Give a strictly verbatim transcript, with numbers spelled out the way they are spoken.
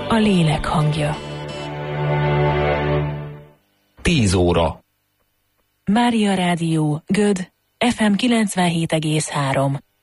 a lélek hangja. Tíz óra. Mária Rádió, Göd, ef em kilencvenhét egész három.